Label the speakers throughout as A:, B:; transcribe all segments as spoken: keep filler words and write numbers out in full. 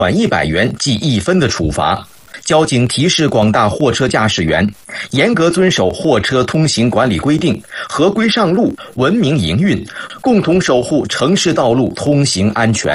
A: 款一百元记一分的处罚。交警提示广大货车驾驶员，严格遵守货车通行管理规定，合规上路，文明营运，共同守护城市道路通行安全。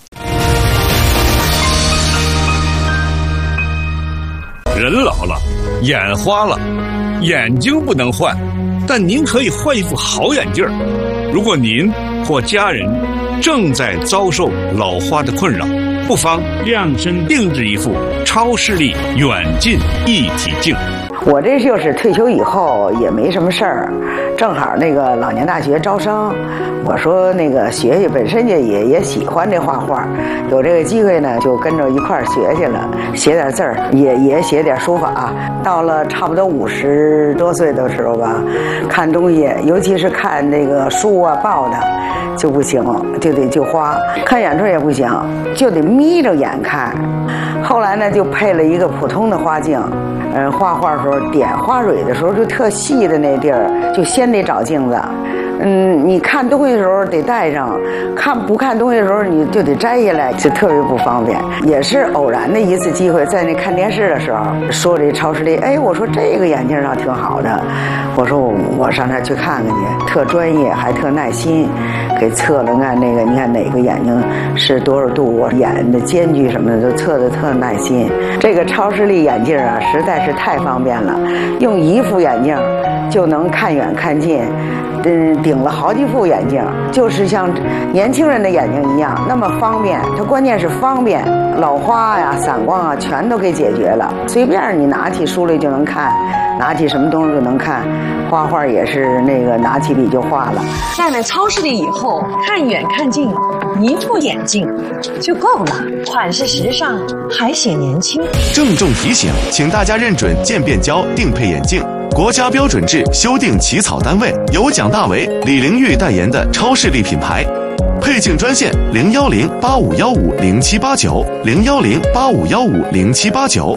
B: 人老了，眼花了，眼睛不能换，但您可以换一副好眼镜。如果您或家人正在遭受老花的困扰，不妨量身定制一副超视力远近一体镜。
C: 我这就是退休以后也没什么事儿，正好那个老年大学招生，我说那个学学，本身也也也喜欢这画画，有这个机会呢，就跟着一块儿学去了，写点字儿，也也写点书法。到了差不多五十多岁的时候吧，看东西，尤其是看那个书啊报的，就不行，就得就花。看远处也不行，就得眯着眼看。后来呢，就配了一个普通的花镜。嗯，画画的时候点花蕊的时候，就特细的那地儿，就先得找镜子。嗯，你看东西的时候得带上，看不看东西的时候你就得摘下来，就特别不方便。也是偶然的一次机会，在那看电视的时候说这超视力，哎，我说这个眼镜上挺好的，我说我我上那儿去看看去，特专业还特耐心，给测了看那个，你看哪个眼睛是多少度，眼的间距什么的都测的特耐心。这个超视力眼镜啊，实在是太方便了，用一副眼镜就能看远看近。嗯，顶了好几副眼镜，就是像年轻人的眼睛一样，那么方便。它关键是方便，老花呀、散光啊，全都给解决了。随便你拿起书来就能看，拿起什么东西就能看。画画也是那个拿起笔就画了。
D: 戴了超视力以后，看远看近，一副眼镜就够了，款式时尚，还显年轻。
E: 郑重提醒，请大家认准渐变焦定配眼镜。国家标准制修订起草单位由蒋大为、李玲玉代言的超视力品牌。配镜专线零幺零八五幺五零七八九零幺零八五幺五零七八九。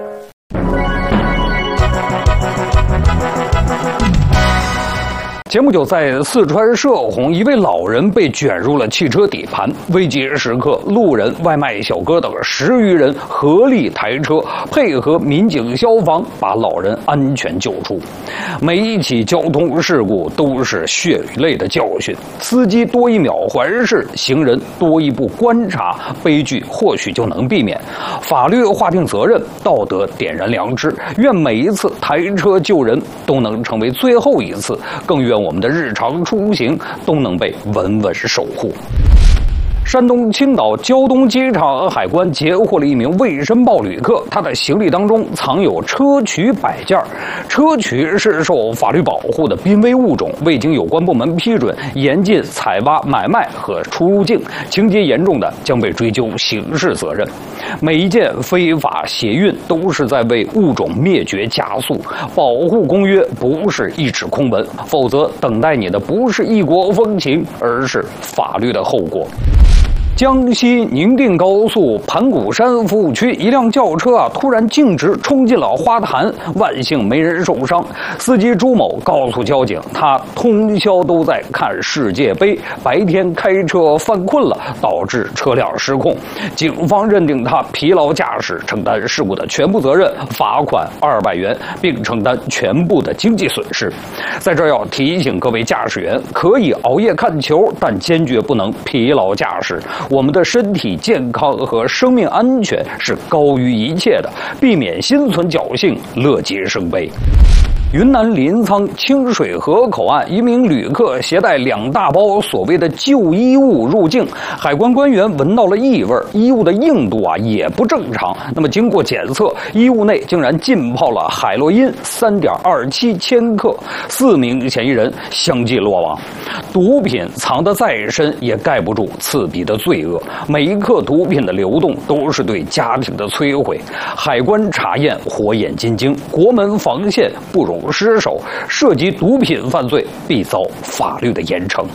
F: 节目就在四川射洪，一位老人被卷入了汽车底盘，危急时刻，路人、外卖小哥等十余人合力抬车，配合民警、消防，把老人安全救出。每一起交通事故都是血与泪的教训，司机多一秒环视，行人多一步观察，悲剧或许就能避免。法律划定责任，道德点燃良知。愿每一次抬车救人都能成为最后一次，更愿我们的日常出行都能被稳稳守护。山东青岛胶东机场海关截获了一名未申报旅客，他的行李当中藏有砗磲摆件。砗磲是受法律保护的濒危物种，未经有关部门批准，严禁采挖、买卖和出入境，情节严重的将被追究刑事责任。每一件非法协运都是在为物种灭绝加速。保护公约不是一纸空文，否则等待你的不是异国风情，而是法律的后果。江西宁定高速盘古山服务区，一辆轿车啊突然径直冲进了花坛，万幸没人受伤。司机朱某告诉交警，他通宵都在看世界杯，白天开车犯困了，导致车辆失控。警方认定他疲劳驾驶，承担事故的全部责任，罚款二百元，并承担全部的经济损失。在这儿要提醒各位驾驶员，可以熬夜看球，但坚决不能疲劳驾驶。我们的身体健康和生命安全是高于一切的，避免心存侥幸，乐极生悲。云南临沧清水河口岸，一名旅客携带两大包所谓的旧衣物入境，海关官员闻到了异味，衣物的硬度啊也不正常。那么经过检测，衣物内竟然浸泡了海洛因 三点二七千克，四名嫌疑人相继落网。毒品藏得再深，也盖不住刺鼻的罪恶。每一克毒品的流动都是对家庭的摧毁。海关查验火眼金睛，国门防线不容失手，涉及毒品犯罪必遭法律的严惩。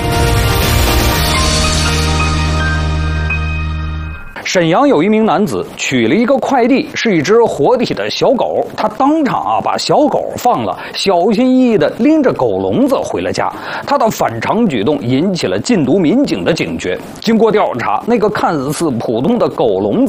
F: 沈阳有一名男子取了一个快递，是一只活体的小狗，他当场啊把小狗放了，小心翼翼地拎着狗笼子回了家。他的反常举动引起了禁毒民警的警觉。经过调查，那个看似普通的狗笼子